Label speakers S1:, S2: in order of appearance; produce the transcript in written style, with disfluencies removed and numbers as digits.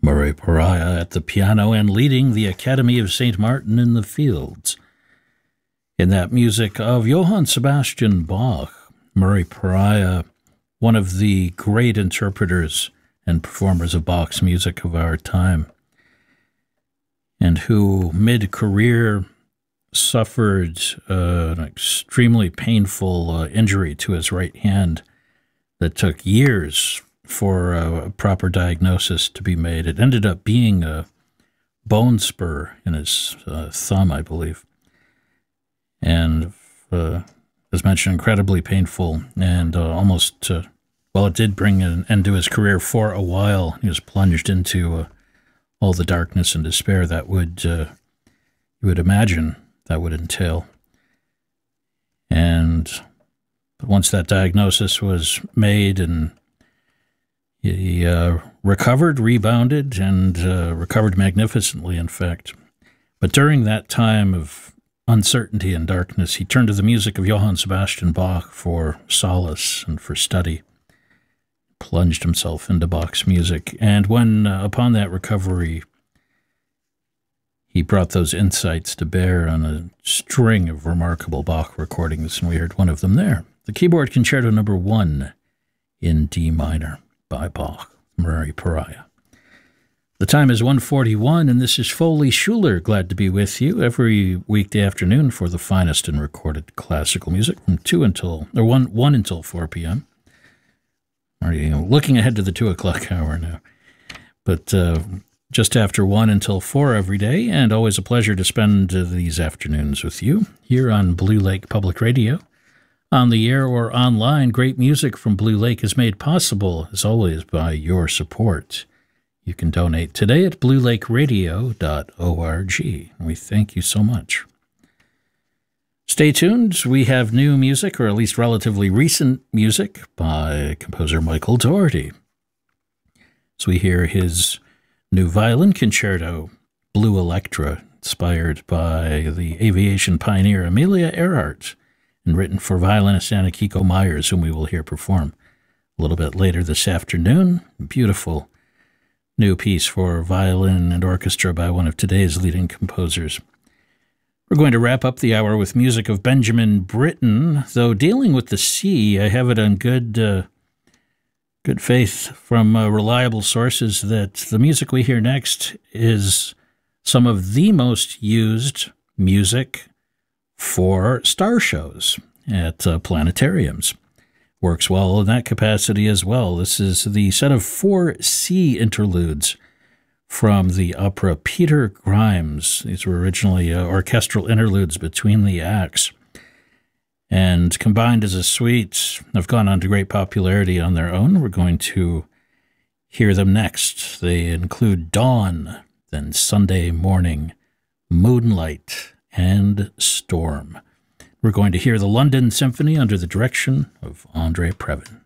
S1: Murray Pariah at the piano and leading the Academy of St. Martin in the Fields. In that music of Johann Sebastian Bach, Murray Pariah, one of the great interpreters and performers of Bach's music of our time, and who mid-career suffered an extremely painful injury to his right hand that took years for a proper diagnosis to be made. It ended up being a bone spur in his thumb, I believe. And as mentioned, incredibly painful and almost, well, it did bring an end to his career for a while. He was plunged into all the darkness and despair that you would imagine that would entail. And but once that diagnosis was made and he recovered, rebounded, and recovered magnificently, in fact. But during that time of uncertainty and darkness, he turned to the music of Johann Sebastian Bach for solace and for study, plunged himself into Bach's music. And when, upon that recovery, he brought those insights to bear on a string of remarkable Bach recordings, and we heard one of them there. The Keyboard Concerto No. 1 in D minor by Bach, Murray Pariah. The time is 1:41, and this is Foley Schuler. Glad to be with you every weekday afternoon for the finest in recorded classical music from 1 until 4 p.m. Looking ahead to the 2 o'clock hour now. But just after 1 until 4 every day, and always a pleasure to spend these afternoons with you here on Blue Lake Public Radio. On the air or online, great music from Blue Lake is made possible, as always, by your support. You can donate today at bluelakeradio.org. We thank you so much. Stay tuned. We have new music, or at least relatively recent music, by composer Michael Dougherty. So we hear his new violin concerto, Blue Electra, inspired by the aviation pioneer Amelia Earhart, and written for violinist Anna-Kiko Myers, whom we will hear perform a little bit later this afternoon. Beautiful new piece for violin and orchestra by one of today's leading composers. We're going to wrap up the hour with music of Benjamin Britten, though dealing with the sea, I have it on good faith from reliable sources that the music we hear next is some of the most used music for star shows at planetariums. Works well in that capacity as well. This is the set of 4 sea interludes from the opera Peter Grimes. These were originally orchestral interludes between the acts, and combined as a suite, have gone on to great popularity on their own. We're going to hear them next. They include Dawn, then Sunday Morning, Moonlight, and Storm. We're going to hear the London Symphony under the direction of Andre Previn.